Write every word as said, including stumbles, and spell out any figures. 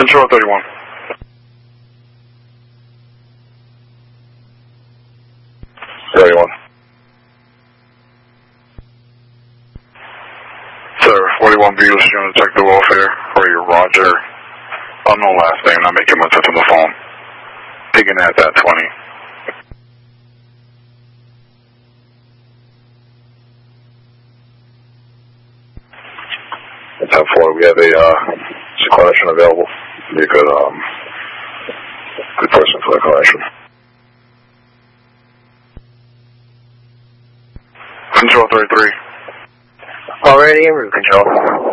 Control thirty-one. thirty-one. Sir, forty-one B, was trying to check the welfare for your Roger. Unknown last name, not making much sense on the phone. Picking at that twenty. At ten four, we have a uh, clinician available. Be a good, um, good person for the clinician. Control thirty-three. Already in route control.